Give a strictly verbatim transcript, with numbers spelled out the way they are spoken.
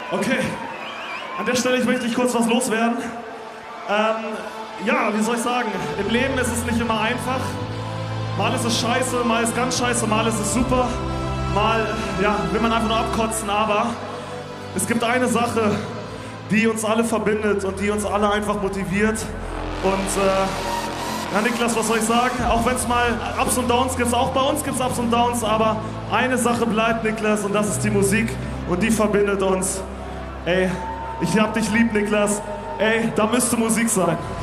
Okay, an der Stelle ich möchte ich kurz was loswerden. Ähm, ja, wie soll ich sagen, im Leben ist es nicht immer einfach. Mal ist es scheiße, mal ist ganz scheiße, mal ist es super. Mal, ja, will man einfach nur abkotzen, aber es gibt eine Sache, die uns alle verbindet und die uns alle einfach motiviert. Und äh, ja, Niklas, was soll ich sagen? Auch wenn es mal Ups und Downs gibt, auch bei uns gibt es Ups und Downs, aber eine Sache bleibt, Niklas, und das ist die Musik und die verbindet uns. Ey, ich hab dich lieb, Niklas. Ey, da müsste Musik sein.